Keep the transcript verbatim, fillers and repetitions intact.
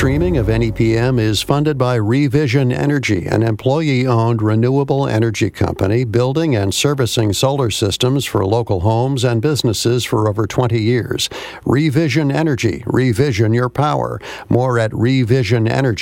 streaming of N E P M is funded by Revision Energy, an employee-owned renewable energy company building and servicing solar systems for local homes and businesses for over twenty years. Revision Energy. Revision your power. More at revision energy.